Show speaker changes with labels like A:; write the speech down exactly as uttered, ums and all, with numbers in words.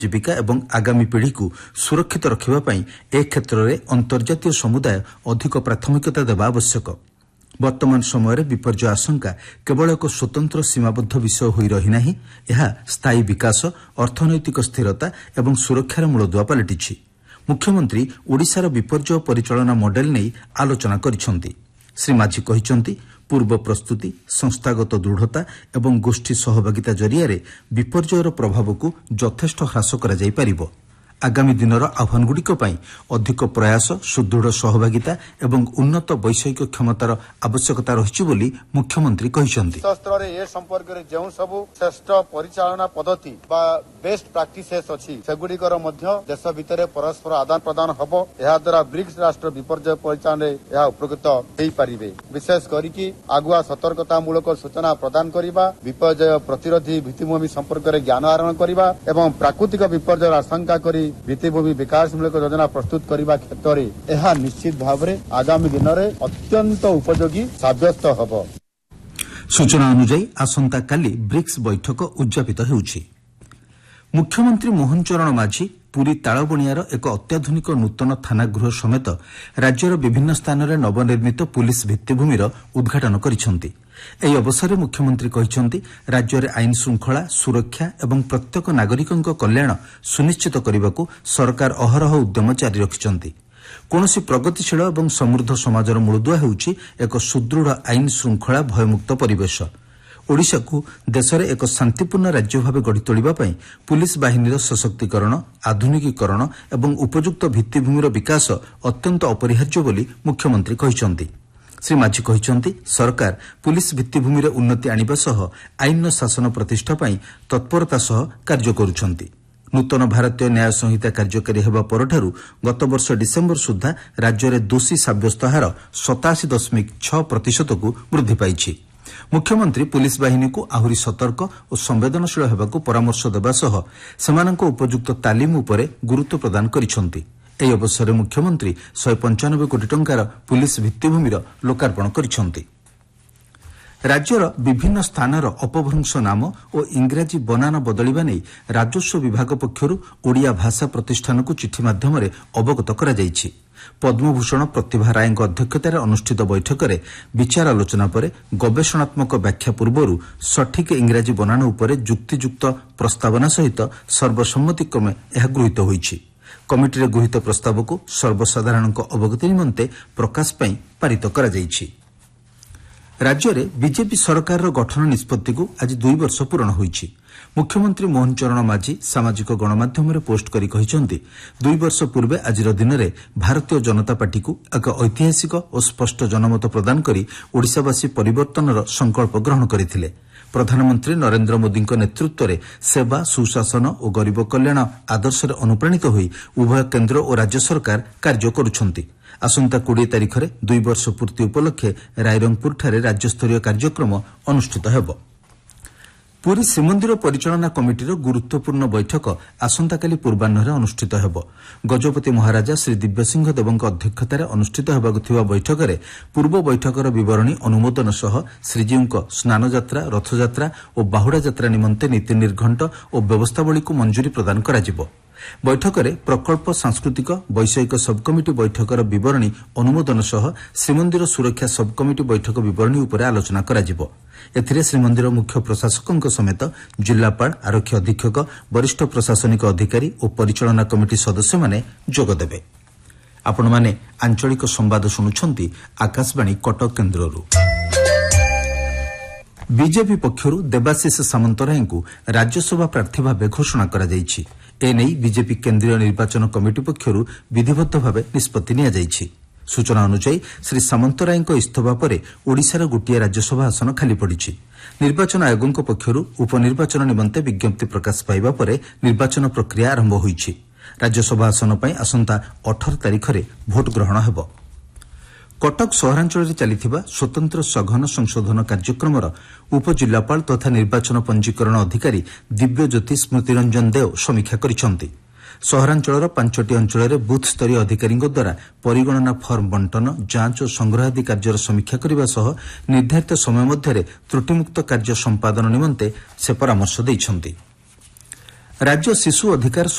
A: जीविका एवं आगामी पीढ़ी को सुरक्षित रखिबा ए क्षेत्र में अंतर्जातीय समुदाय अधिक प्राथमिकता देवा आवश्यक। वर्तमान समय विपर्यय आशंका केवल एक स्वतंत्र सीमाबद्ध विषय होई रही नाही, यह स्थायी विकास, अर्थनैतिक स्थिरता एवं सुरक्षार मूलदुआ पलटिछि। मुख्यमंत्री ओडिशार विपर्यय परिचालना मॉडल नहीं आलोचना करिसेंति। श्री माझी कहिसेंति पूर्व प्रस्तुति, संस्थागत दृढ़ता एवं गोष्ठी सहभागिता जरिया विपर्ययर प्रभाव को यथेष्ट ह्रास करा जाई परिबो। आगामी दिनर आह्वानगुड़िक अधिक प्रयास, सुदृढ़ सहभागिता एवं उन्नत वैषयिक क्षमतार आवश्यकता रही बोली मुख्यमंत्री कहिसेंति।
B: स्तर ए संपर्क रे जेउ सब श्रेष्ठ परिचालना पद्धति बा बेस्ट प्रैक्टिसेस अछि सेगुड़िकर मध्य देश भितर परस्पर आदान प्रदान हबो। एहा द्वारा ब्रिक्स राष्ट्र विपर्यय परिचालन रे एहा उपकृत हेई परिबे। विशेष करिकि आगुआ सतर्कता मूलक सूचना प्रदान करिबा, विपर्यय प्रतिरोधी भित्तिभूमि संपर्क रे ज्ञान आहरण करिबा एवं प्राकृतिक विपर्यय आशंका करी भित्तिभूमि विकास मूलक योजना प्रस्तुत करने क्षेत्र में यह निश्चित भाव में आगामी दिन में अत्यंत उपयोगी साब्यस्त होब।
A: सूचना अनुसार आसंता काली ब्रिक्स बैठक उद्यापित होउछि। मुख्यमंत्री मोहन चरण माझी पुरी तालबणियार एक अत्याधुनिक नूतन थानागृह समेत राज्यर विभिन्न स्थान में नवनिर्मित पुलिस भित्तिभूमिर उद्घाटन करिसेंति। ଏହି ଅବସରରେ ମୁଖ୍ୟମନ୍ତ୍ରୀ କହିଛନ୍ତି ରାଜ୍ୟରେ ଆଇନ ଶୃଙ୍ଖଳା, ସୁରକ୍ଷା ଏବଂ ପ୍ରତ୍ୟେକ ନାଗରିକଙ୍କ କଲ୍ୟାଣ ସୁନିଶ୍ଚିତ କରିବାକୁ ସରକାର ଅହରହ ଉଦ୍ୟମ ଜାରି ରଖିଛନ୍ତି। କୌଣସି ପ୍ରଗତିଶୀଳ ଏବଂ ସମୃଦ୍ଧ ସମାଜର ମୂଳଦୁଆ ହେଉଛି ଏକ ସୁଦୃଢ଼ ଆଇନ ଶୃଙ୍ଖଳା ଭୟମୁକ୍ତ ପରିବେଶ। ଓଡ଼ିଶାକୁ ଦେଶରେ ଏକ ଶାନ୍ତିପୂର୍ଣ୍ଣ ରାଜ୍ୟ ଭାବେ ଗଢ଼ି ତୋଳିବା ପାଇଁ ପୁଲିସ ବାହିନୀର ସଶକ୍ତିକରଣ, ଆଧୁନିକୀକରଣ ଏବଂ ଉପଯୁକ୍ତ ଭିତ୍ତିଭୂମିର ବିକାଶ ଅତ୍ୟନ୍ତ ଅପରିହାର୍ଯ୍ୟ ବୋଲି ମୁଖ୍ୟମନ୍ତ୍ରୀ କହିଛନ୍ତି। ଶ୍ରୀ ମାଝୀ କହିଛନ୍ତି ସରକାର ପୁଲିସ ଭିତ୍ତିଭୂମିରେ ଉନ୍ନତି ଆଣିବା ସହ ଆଇନର ଶାସନ ପ୍ରତିଷ୍ଠା ପାଇଁ ତତ୍ପରତା ସହ କାର୍ଯ୍ୟ କରୁଛନ୍ତି। ନୂତନ ଭାରତୀୟ ନ୍ୟାୟ ସଂହିତା କାର୍ଯ୍ୟକାରୀ ହେବା ପରଠାରୁ ଗତବର୍ଷ ଡିସେମ୍ବର ସୁଦ୍ଧା ରାଜ୍ୟରେ ଦୋଷୀ ସାବ୍ୟସ୍ତ ହାର ସତାଅଶୀ ଦଶମିକ ଛଅ ପ୍ରତିଶତକୁ ବୃଦ୍ଧି ପାଇଛି। ମୁଖ୍ୟମନ୍ତ୍ରୀ ପୁଲିସ ବାହିନୀକୁ ଆହୁରି ସତର୍କ ଓ ସମ୍ବେଦନଶୀଳ ହେବାକୁ ପରାମର୍ଶ ଦେବା ସହ ସେମାନଙ୍କ ଉପଯୁକ୍ତ ତାଲିମ ଉପରେ ଗୁରୁତ୍ୱ ପ୍ରଦାନ କରିଛନ୍ତି। ଏହି ଅବସରରେ ମୁଖ୍ୟମନ୍ତ୍ରୀ ଶହେ ପଞ୍ଚାନବେ କୋଟି ଟଙ୍କାର ପୁଲିସ ଭିତ୍ତିଭୂମିର ଲୋକାର୍ପଣ କରିଛନ୍ତି। ରାଜ୍ୟର ବିଭିନ୍ନ ସ୍ଥାନର ଅପଭ୍ରଂଶ ନାମ ଓ ଇଂରାଜୀ ବନାନ ବଦଳିବା ନେଇ ରାଜସ୍ୱ ବିଭାଗ ପକ୍ଷରୁ ଓଡ଼ିଆ ଭାଷା ପ୍ରତିଷ୍ଠାନକୁ ଚିଠି ମାଧ୍ୟମରେ ଅବଗତ କରାଯାଇଛି। ପଦ୍ମଭୂଷଣ ପ୍ରତିଭା ରାୟଙ୍କ ଅଧ୍ୟକ୍ଷତାରେ ଅନୁଷ୍ଠିତ ବୈଠକରେ ବିଚାର ଆଲୋଚନା ପରେ ଗବେଷଣାତ୍ମକ ବ୍ୟାଖ୍ୟା ପୂର୍ବରୁ ସଠିକ୍ ଇଂରାଜୀ ବନାନ ଉପରେ ଯୁକ୍ତିଯୁକ୍ତ ପ୍ରସ୍ତାବନା ସହିତ ସର୍ବସମ୍ମତିକ୍ରମେ ଏହା ଗୃହୀତ ହୋଇଛି। କମିଟିରେ ଗୃହୀତ ପ୍ରସ୍ତାବକୁ ସର୍ବସାଧାରଣଙ୍କ ଅବଗତି ନିମନ୍ତେ ପ୍ରକାଶ ପାଇଁ ପାରିତ କରାଯାଇଛି। ରାଜ୍ୟରେ ବିଜେପି ସରକାରର ଗଠନ ନିଷ୍ପତ୍ତିକୁ ଆଜି ଦୁଇ ବର୍ଷ ପୂରଣ ହୋଇଛି। ମୁଖ୍ୟମନ୍ତ୍ରୀ ମୋହନ ଚରଣ ମାଝୀ ସାମାଜିକ ଗଣମାଧ୍ୟମରେ ପୋଷ୍ଟ କରି କହିଛନ୍ତି ଦୁଇ ବର୍ଷ ପୂର୍ବେ ଆଜିର ଦିନରେ ଭାରତୀୟ ଜନତା ପାର୍ଟିକୁ ଏକ ଐତିହାସିକ ଓ ସ୍ପଷ୍ଟ ଜନମତ ପ୍ରଦାନ କରି ଓଡ଼ିଶାବାସୀ ପରିବର୍ତ୍ତନର ସଂକଳ୍ପ ଗ୍ରହଣ କରିଥିଲେ। ପ୍ରଧାନମନ୍ତ୍ରୀ ନରେନ୍ଦ୍ର ମୋଦିଙ୍କ ନେତୃତ୍ୱରେ ସେବା, ସୁଶାସନ ଓ ଗରିବ କଲ୍ୟାଣ ଆଦର୍ଶରେ ଅନୁପ୍ରାଣିତ ହୋଇ ଉଭୟ କେନ୍ଦ୍ର ଓ ରାଜ୍ୟ ସରକାର କାର୍ଯ୍ୟ କରୁଛନ୍ତି। ଆସନ୍ତା କୋଡ଼ିଏ ତାରିଖରେ ଦୁଇ ବର୍ଷ ପୂର୍ତ୍ତି ଉପଲକ୍ଷେ ରାଇରଙ୍ଗପୁରଠାରେ ରାଜ୍ୟସ୍ତରୀୟ କାର୍ଯ୍ୟକ୍ରମ ଅନୁଷ୍ଠିତ ହେବ। ପୁରୀ ଶ୍ରୀମନ୍ଦିର ପରିଚାଳନା କମିଟିର ଗୁରୁତ୍ୱପୂର୍ଣ୍ଣ ବୈଠକ ଆସନ୍ତାକାଲି ପୂର୍ବାହ୍ନରେ ଅନୁଷ୍ଠିତ ହେବ। ଗଜପତି ମହାରାଜା ଶ୍ରୀ ଦିବ୍ୟସିଂହ ଦେବଙ୍କ ଅଧ୍ୟକ୍ଷତାରେ ଅନୁଷ୍ଠିତ ହେବାକୁ ଥିବା ବୈଠକରେ ପୂର୍ବ ବୈଠକର ବିବରଣୀ ଅନୁମୋଦନ ସହ ଶ୍ରୀଜୀଉଙ୍କ ସ୍ନାନଯାତ୍ରା, ରଥଯାତ୍ରା ଓ ବାହୁଡ଼ା ଯାତ୍ରା ନିମନ୍ତେ ନୀତି ନିର୍ଘଣ୍ଟ ଓ ବ୍ୟବସ୍ଥାବଳୀକୁ ମଞ୍ଜୁରୀ ପ୍ରଦାନ କରାଯିବ। ବୈଠକରେ ପ୍ରକଳ୍ପ, ସାଂସ୍କୃତିକ, ବୈଷୟିକ ସବ୍କମିଟି ବୈଠକର ବିବରଣୀ ଅନୁମୋଦନ ସହ ଶ୍ରୀମନ୍ଦିର ସୁରକ୍ଷା ସବ୍କମିଟି ବୈଠକ ବିବରଣୀ ଉପରେ ଆଲୋଚନା କରାଯିବ। ଏଥିରେ ଶ୍ରୀମନ୍ଦିର ମୁଖ୍ୟ ପ୍ରଶାସକଙ୍କ ସମେତ ଜିଲ୍ଲାପାଳ, ଆରକ୍ଷୀ ଅଧୀକ୍ଷକ, ବରିଷ୍ଠ ପ୍ରଶାସନିକ ଅଧିକାରୀ ଓ ପରିଚାଳନା କମିଟି ସଦସ୍ୟମାନେ ଯୋଗଦେବେ। ଆପଣମାନେ ଆଞ୍ଚଳିକ ସମ୍ବାଦ ଶୁଣୁଛନ୍ତି ଆକାଶବାଣୀ କଟକ କେନ୍ଦ୍ରରୁ। ବିଜେପି ପକ୍ଷରୁ ଦେବାଶିଷ ସାମନ୍ତରାୟଙ୍କୁ ରାଜ୍ୟସଭା ପ୍ରାର୍ଥୀ ଭାବେ ଘୋଷଣା କରାଯାଇଛି। ଏନେଇ ବିଜେପି କେନ୍ଦ୍ରୀୟ ନିର୍ବାଚନ କମିଟି ପକ୍ଷରୁ ବିଧିବଦ୍ଧ ଭାବେ ନିଷ୍ପତ୍ତି ନିଆଯାଇଛି। ସୂଚନା ଅନୁଯାୟୀ ଶ୍ରୀ ସାମନ୍ତରାୟଙ୍କ ଇସ୍ତଫା ପରେ ଓଡ଼ିଶାର ଗୋଟିଏ ରାଜ୍ୟସଭା ଆସନ ଖାଲି ପଡ଼ିଛି। ନିର୍ବାଚନ ଆୟୋଗଙ୍କ ପକ୍ଷରୁ ଉପନିର୍ବାଚନ ନିମନ୍ତେ ବିଜ୍ଞପ୍ତି ପ୍ରକାଶ ପାଇବା ପରେ ନିର୍ବାଚନ ପ୍ରକ୍ରିୟା ଆରମ୍ଭ ହୋଇଛି। ରାଜ୍ୟସଭା ଆସନ ପାଇଁ ଆସନ୍ତା ଅଠର ତାରିଖରେ ଭୋଟ୍ ଗ୍ରହଣ ହେବ। କଟକ ସହରାଞ୍ଚଳରେ ଚାଲିଥିବା ସ୍ୱତନ୍ତ୍ର ସଘନ ସଂଶୋଧନ କାର୍ଯ୍ୟକ୍ରମର ଉପଜିଲ୍ଲାପାଳ ତଥା ନିର୍ବାଚନ ପଞ୍ଜୀକରଣ ଅଧିକାରୀ ଦିବ୍ୟଜ୍ୟୋତି ସ୍ମୃତିରଞ୍ଜନ ଦେଓ ସମୀକ୍ଷା କରିଛନ୍ତି। ସହରାଞ୍ଚଳର ପାଞ୍ଚଟି ଅଞ୍ଚଳରେ ବୁଥ୍ସ୍ତରୀୟ ଅଧିକାରୀଙ୍କ ଦ୍ୱାରା ପରିଗଣନା ଫର୍ମ ବଣ୍ଟନ, ଯାଞ୍ଚ ଓ ସଂଗ୍ରହ ଆଦି କାର୍ଯ୍ୟର ସମୀକ୍ଷା କରିବା ସହ ନିର୍ଦ୍ଧାରିତ ସମୟ ମଧ୍ୟରେ ତ୍ରୁଟିମୁକ୍ତ କାର୍ଯ୍ୟ ସମ୍ପାଦନ ନିମନ୍ତେ ସେ ପରାମର୍ଶ ଦେଇଛନ୍ତି। ରାଜ୍ୟ ଶିଶୁ ଅଧିକାର